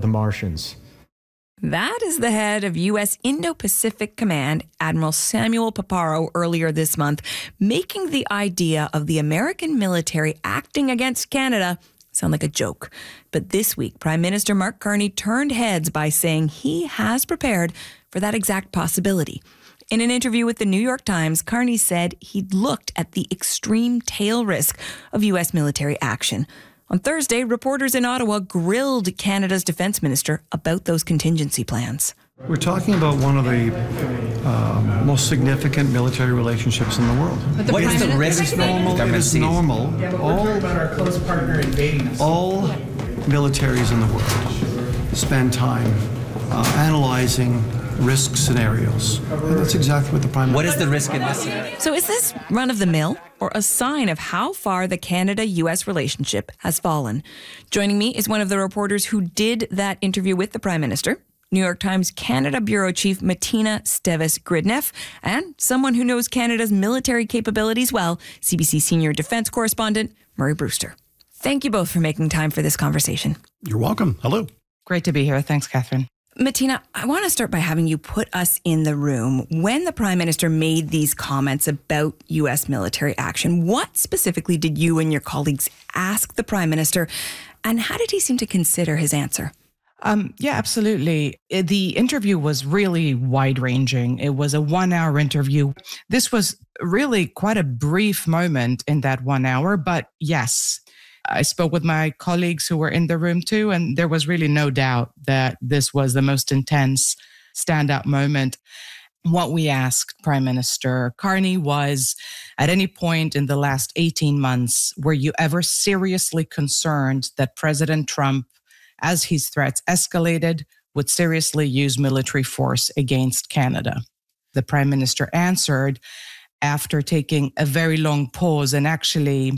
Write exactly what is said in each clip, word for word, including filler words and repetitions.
the Martians. That is the head of U S Indo-Pacific Command, Admiral Samuel Paparo, earlier this month, making the idea of the American military acting against Canada sound like a joke. But this week, Prime Minister Mark Carney turned heads by saying he has prepared for that exact possibility. In an interview with the New York Times, Carney said he'd looked at the extreme tail risk of U S military action. On Thursday, reporters in Ottawa grilled Canada's defense minister about those contingency plans. We're talking about one of the uh, most significant military relationships in the world. What is the risk? It is normal. It is normal. Yeah, but all, we're about our close partner invading us. All militaries in the world spend time uh, analyzing risk scenarios. And that's exactly what the Prime Minister... What is the risk in this scenario? So is this run-of-the-mill or a sign of how far the Canada-U S relationship has fallen? Joining me is one of the reporters who did that interview with the Prime Minister, New York Times Canada Bureau Chief Martina Steves-Gridneff, and someone who knows Canada's military capabilities well, C B C Senior Defense Correspondent Murray Brewster. Thank you both for making time for this conversation. You're welcome. Hello. Great to be here. Thanks, Catherine. Martina, I want to start by having you put us in the room. When the Prime Minister made these comments about U S military action, what specifically did you and your colleagues ask the Prime Minister, and how did he seem to consider his answer? Um, yeah, absolutely. The interview was really wide-ranging. It was a one-hour interview. This was really quite a brief moment in that one hour, but yes, I spoke with my colleagues who were in the room too, and there was really no doubt that this was the most intense standout moment. What we asked Prime Minister Carney was, at any point in the last eighteen months, were you ever seriously concerned that President Trump, as his threats escalated, would seriously use military force against Canada? The Prime Minister answered after taking a very long pause, and actually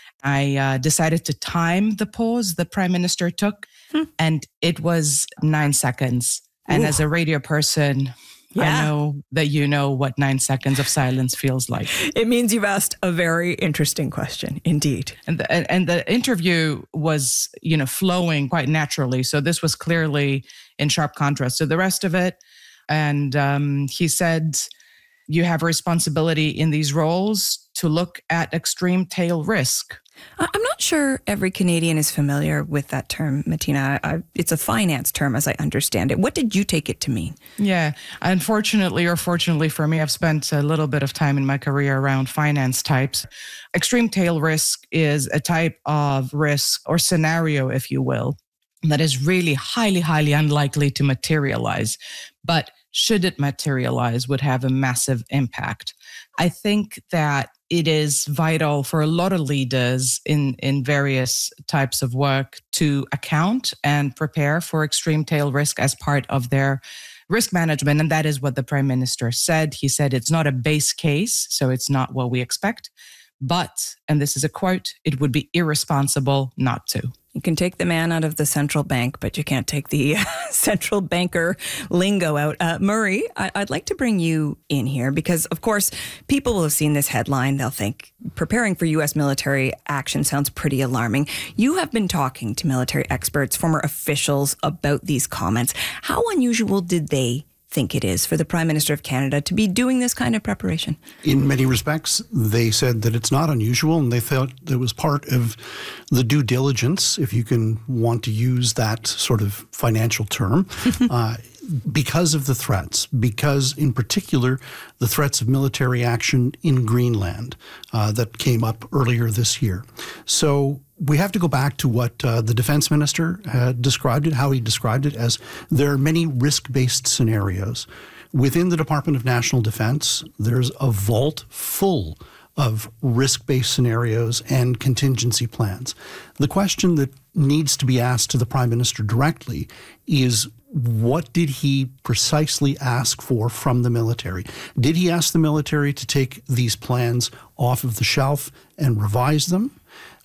I uh, decided to time the pause the Prime Minister took, hmm. and it was nine seconds. And Ooh. As a radio person, yeah. I know that you know what nine seconds of silence feels like. It means you've asked a very interesting question, indeed. And the, and the interview was, you know, flowing quite naturally. So this was clearly in sharp contrast to the rest of it. And um, he said, you have a responsibility in these roles to look at extreme tail risk. I'm not sure every Canadian is familiar with that term, Martina. I, it's a finance term, as I understand it. What did you take it to mean? Yeah, unfortunately or fortunately for me, I've spent a little bit of time in my career around finance types. Extreme tail risk is a type of risk or scenario, if you will, that is really highly, highly unlikely to materialize. But should it materialize, would have a massive impact. I think that it is vital for a lot of leaders in, in various types of work to account and prepare for extreme tail risk as part of their risk management. And that is what the Prime Minister said. He said it's not a base case, so it's not what we expect. But, and this is a quote, it would be irresponsible not to. You can take the man out of the central bank, but you can't take the central banker lingo out. Uh, Murray, I- I'd like to bring you in here because, of course, people will have seen this headline. They'll think preparing for U S military action sounds pretty alarming. You have been talking to military experts, former officials about these comments. How unusual did they think it is for the Prime Minister of Canada to be doing this kind of preparation? In many respects, they said that it's not unusual, and they thought it was part of the due diligence, if you can want to use that sort of financial term, uh, because of the threats, because in particular, the threats of military action in Greenland uh, that came up earlier this year. So we have to go back to what uh, the defense minister had described it, how he described it as there are many risk-based scenarios. Within the Department of National Defense, there's a vault full of risk-based scenarios and contingency plans. The question that needs to be asked to the Prime Minister directly is, what did he precisely ask for from the military? Did he ask the military to take these plans off of the shelf and revise them?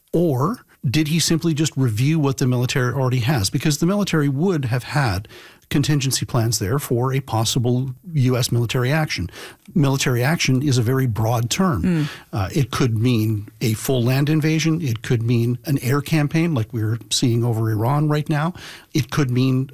Or did he simply just review what the military already has? Because the military would have had contingency plans there for a possible U S military action. Military action is a very broad term. Mm. Uh, it could mean a full land invasion. It could mean an air campaign like we're seeing over Iran right now. It could mean